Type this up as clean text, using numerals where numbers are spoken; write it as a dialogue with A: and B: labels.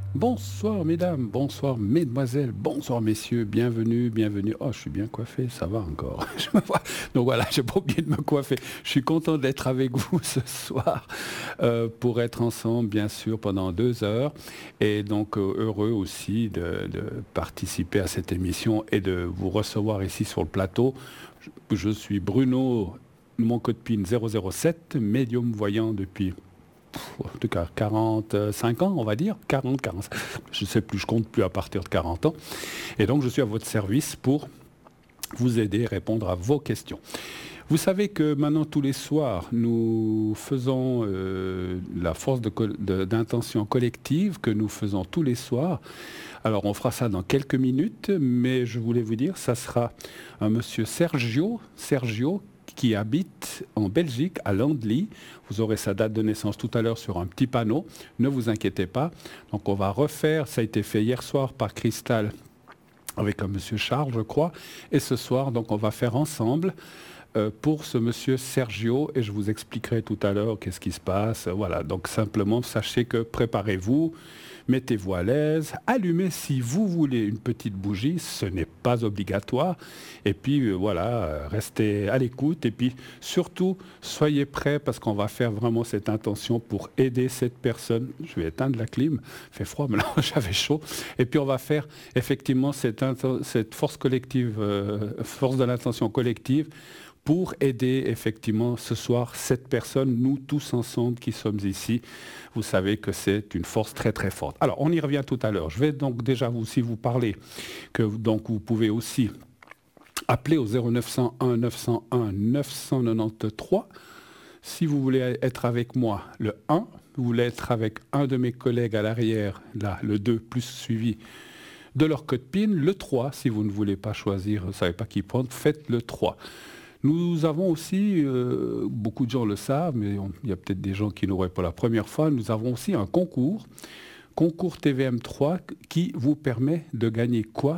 A: Bonsoir mesdames, bonsoir mesdemoiselles, bonsoir messieurs, bienvenue, bienvenue. Oh, je suis bien coiffé, ça va encore. Je me vois. Donc voilà, j'ai pas oublié de me coiffer. Je suis content d'être avec vous ce soir pour être ensemble, bien sûr, pendant 2 heures. Et donc heureux aussi de participer à cette émission et de vous recevoir ici sur le plateau. Je suis Bruno, mon code PIN 007, médium voyant depuis en tout cas 45 ans, on va dire, 40, 40, je ne sais plus, je compte plus à partir de 40 ans. Et donc je suis à votre service pour vous aider, répondre à vos questions. Vous savez que maintenant, tous les soirs, nous faisons la force d'intention collective que nous faisons tous les soirs. Alors, on fera ça dans quelques minutes, mais je voulais vous dire, ça sera un monsieur Sergio, qui habite en Belgique, à Landly. Vous aurez sa date de naissance tout à l'heure sur un petit panneau. Ne vous inquiétez pas. Donc, on va refaire, ça a été fait hier soir par Cristal avec un monsieur Charles, je crois. Et ce soir, donc, on va faire ensemble pour ce monsieur Sergio, et je vous expliquerai tout à l'heure qu'est-ce qui se passe. Voilà, donc simplement, sachez que préparez-vous, mettez-vous à l'aise, allumez si vous voulez une petite bougie, ce n'est pas obligatoire, et puis restez à l'écoute, et puis surtout, soyez prêts, parce qu'on va faire vraiment cette intention pour aider cette personne. Je vais éteindre la clim, il fait froid, mais là j'avais chaud, et puis on va faire effectivement cette force collective, force de l'intention collective, pour aider effectivement ce soir cette personne, nous tous ensemble qui sommes ici. Vous savez que c'est une force très très forte. Alors on y revient tout à l'heure. Je vais donc déjà aussi vous parler que donc vous pouvez aussi appeler au 0901 901 993 si vous voulez être avec moi, le 1, vous voulez être avec un de mes collègues à l'arrière, là, le 2, plus suivi de leur code PIN, le 3, si vous ne voulez pas choisir, vous ne savez pas qui prendre, faites le 3. Nous avons aussi, beaucoup de gens le savent, mais il y a peut-être des gens qui n'auraient pas la première fois, nous avons aussi un concours TVM3, qui vous permet de gagner quoi?